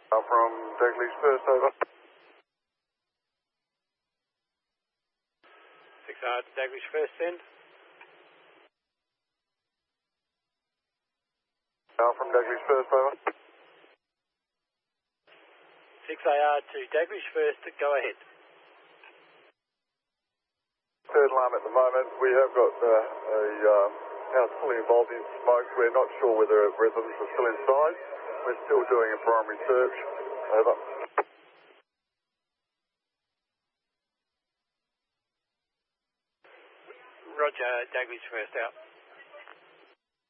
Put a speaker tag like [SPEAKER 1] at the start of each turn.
[SPEAKER 1] From Daglish first, over.
[SPEAKER 2] 6AR to Daglish first, send.
[SPEAKER 1] From Daglish first, over.
[SPEAKER 2] 6AR to Daglish first, go ahead.
[SPEAKER 1] Third alarm at the moment. We have got a house fully involved in smoke. We're not sure whether residents are still inside. We're still doing a primary search. Over.
[SPEAKER 2] Roger, Daglish first out.